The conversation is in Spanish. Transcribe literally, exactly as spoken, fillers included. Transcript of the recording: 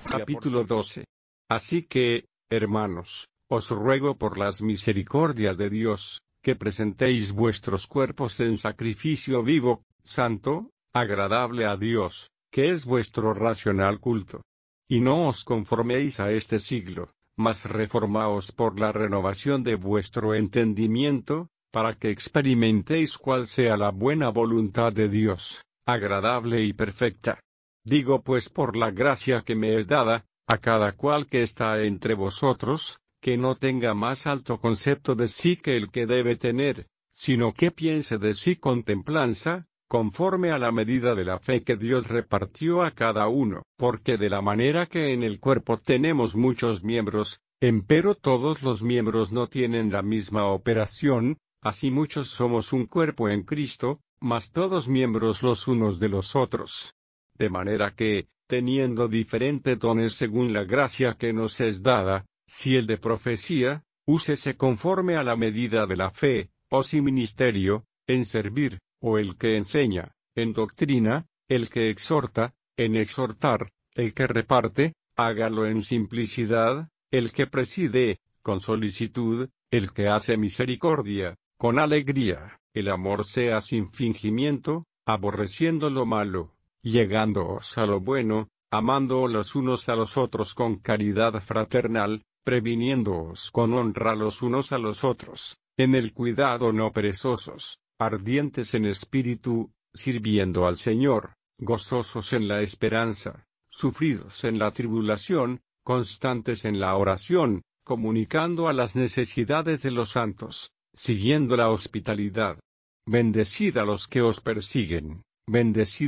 Capítulo doce. Así que, hermanos, os ruego por las misericordias de Dios, que presentéis vuestros cuerpos en sacrificio vivo, santo, agradable a Dios, que es vuestro racional culto. Y no os conforméis a este siglo, mas reformaos por la renovación de vuestro entendimiento, para que experimentéis cuál sea la buena voluntad de Dios, agradable y perfecta. Digo pues por la gracia que me es dada, a cada cual que está entre vosotros, que no tenga más alto concepto de sí que el que debe tener, sino que piense de sí con templanza, conforme a la medida de la fe que Dios repartió a cada uno. Porque de la manera que en el cuerpo tenemos muchos miembros, empero todos los miembros no tienen la misma operación, así muchos somos un cuerpo en Cristo, mas todos miembros los unos de los otros. De manera que, teniendo diferentes dones según la gracia que nos es dada, si el de profecía, úsese conforme a la medida de la fe, o si ministerio, en servir, o el que enseña, en doctrina, el que exhorta, en exhortar, el que reparte, hágalo en simplicidad, el que preside, con solicitud, el que hace misericordia, con alegría, el amor sea sin fingimiento, aborreciendo lo malo, llegándoos a lo bueno, amando los unos a los otros con caridad fraternal, previniéndoos con honra los unos a los otros, en el cuidado no perezosos, ardientes en espíritu, sirviendo al Señor, gozosos en la esperanza, sufridos en la tribulación, constantes en la oración, comunicando a las necesidades de los santos, siguiendo la hospitalidad. Bendecid a los que os persiguen, bendecid